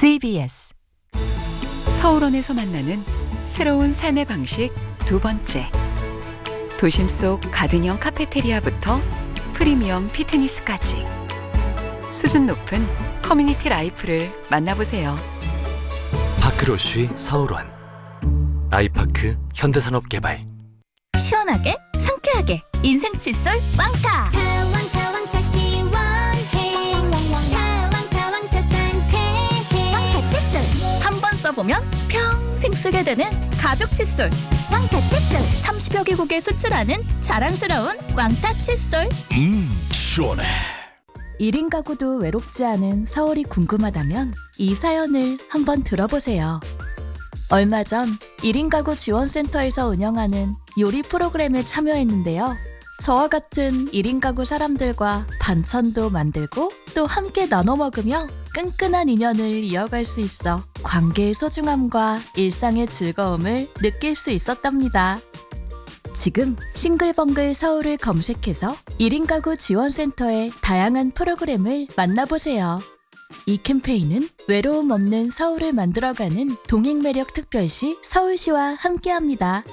CBS 서울원에서 만나는 새로운 삶의 방식 두 번째. 도심 속 가든형 카페테리아부터 프리미엄 피트니스까지 수준 높은 커뮤니티 라이프를 만나보세요. 파크로쉬 서울원 아이파크 현대산업개발. 시원하게 상쾌하게 인생 칫솔 왕타. 왕타 시원해. 왕타 상쾌해. 왕타 칫솔 한 번 써보면 평생 쓰게 되는 가죽 칫솔. 왕타 칫솔 30여 개국에 수출하는 자랑스러운 왕타 칫솔. 시원해. 1인 가구도 외롭지 않은 서울이 궁금하다면 이 사연을 한번 들어보세요. 얼마 전 1인 가구 지원센터에서 운영하는 요리 프로그램에 참여했는데요. 저와 같은 1인 가구 사람들과 반찬도 만들고 또 함께 나눠 먹으며 끈끈한 인연을 이어갈 수 있어 관계의 소중함과 일상의 즐거움을 느낄 수 있었답니다. 지금 싱글벙글 서울을 검색해서 1인 가구 지원센터의 다양한 프로그램을 만나보세요. 이 캠페인은 외로움 없는 서울을 만들어가는 동행매력 특별시 서울시와 함께합니다.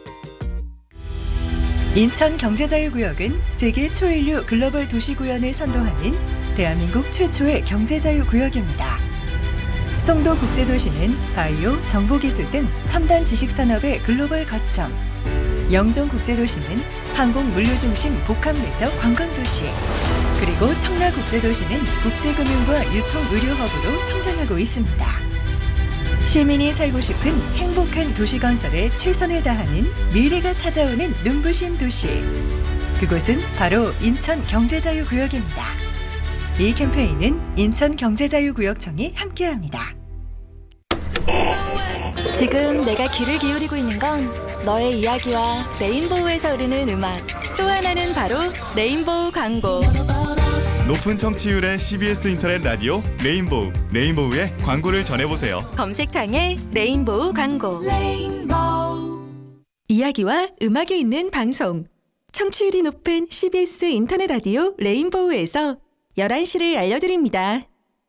인천경제자유구역은 세계 초인류 글로벌 도시구현을 선도하는 대한민국 최초의 경제자유구역입니다. 송도국제도시는 바이오, 정보기술 등 첨단 지식산업의 글로벌 거점, 영종국제도시는 항공물류중심 복합매적 관광도시, 그리고 청라국제도시는 국제금융과 유통의료허브로 성장하고 있습니다. 시민이 살고 싶은 행복한 도시 건설에 최선을 다하는 미래가 찾아오는 눈부신 도시. 그곳은 바로 인천경제자유구역입니다. 이 캠페인은 인천경제자유구역청이 함께합니다. 지금 내가 귀를 기울이고 있는 건 너의 이야기와 레인보우에서 흐르는 음악, 또 하나는 바로 레인보우 광고. 높은 청취율의 CBS 인터넷 라디오 레인보우의 광고를 전해보세요. 검색창에 레인보우 광고. 이야기와 음악이 있는 방송. 청취율이 높은 CBS 인터넷 라디오 레인보우에서 11시를 알려드립니다.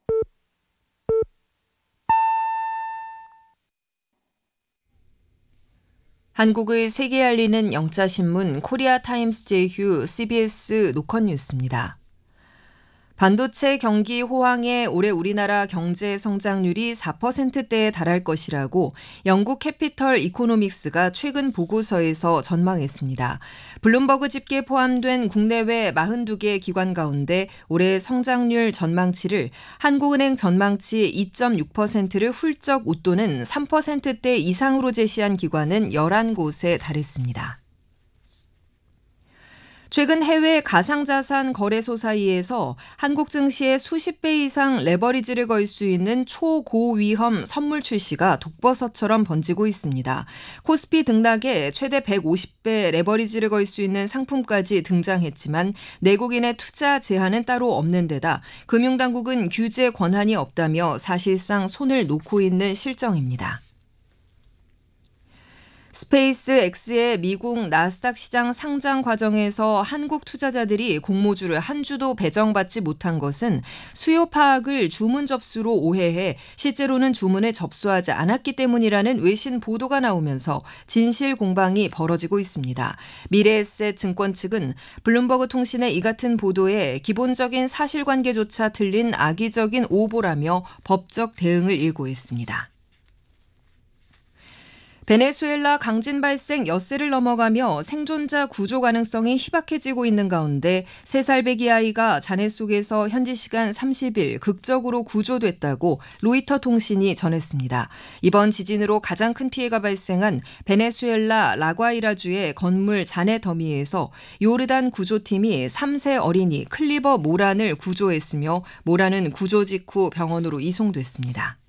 한국의 세계에 알리는 영자신문 코리아타임스 제휴 CBS 노컷뉴스입니다. 반도체 경기 호황에 올해 우리나라 경제 성장률이 4%대에 달할 것이라고 영국 캐피털 이코노믹스가 최근 보고서에서 전망했습니다. 블룸버그 집계에 포함된 국내외 42개 기관 가운데 올해 성장률 전망치를 한국은행 전망치 2.6%를 훌쩍 웃도는 3%대 이상으로 제시한 기관은 11곳에 달했습니다. 최근 해외 가상자산 거래소 사이에서 한국 증시의 수십 배 이상 레버리지를 걸 수 있는 초고위험 선물 출시가 독버섯처럼 번지고 있습니다. 코스피 등락에 최대 150배 레버리지를 걸 수 있는 상품까지 등장했지만 내국인의 투자 제한은 따로 없는 데다 금융당국은 규제 권한이 없다며 사실상 손을 놓고 있는 실정입니다. 스페이스X의 미국 나스닥 시장 상장 과정에서 한국 투자자들이 공모주를 한 주도 배정받지 못한 것은 수요 파악을 주문 접수로 오해해 실제로는 주문을 접수하지 않았기 때문이라는 외신 보도가 나오면서 진실 공방이 벌어지고 있습니다. 미래에셋 증권 측은 블룸버그 통신의 이 같은 보도에 기본적인 사실관계조차 틀린 악의적인 오보라며 법적 대응을 일고했습니다. 베네수엘라 강진 발생 엿새를 넘어가며 생존자 구조 가능성이 희박해지고 있는 가운데 3살 배기 아이가 잔해 속에서 현지 시간 30일 극적으로 구조됐다고 로이터 통신이 전했습니다. 이번 지진으로 가장 큰 피해가 발생한 베네수엘라 라과이라주의 건물 잔해 더미에서 요르단 구조팀이 3세 어린이 클리버 모란을 구조했으며 모란은 구조 직후 병원으로 이송됐습니다.